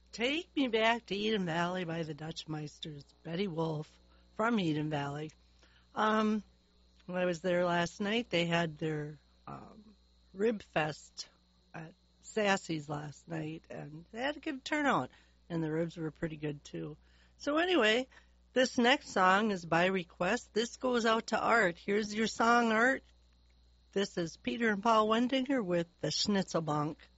Take Me Back to Eden Valley by the Dutch Meisters, Betty Wolf from Eden Valley. When I was there last night, they had their Rib Fest at Sassy's last night, and they had a good turnout, and the ribs were pretty good too. So anyway, this next song is by request. This goes out to Art. Here's your song, Art. This is Peter and Paul Wendinger with the Schnitzelbank.